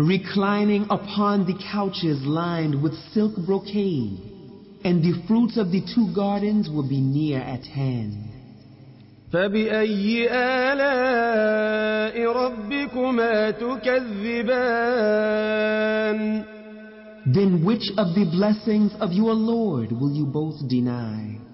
reclining upon the couches lined with silk brocade, and the fruits of the two gardens will be near at hand. فبأي آلاء ربكما تكذبان Then which of the blessings of your Lord will you both deny?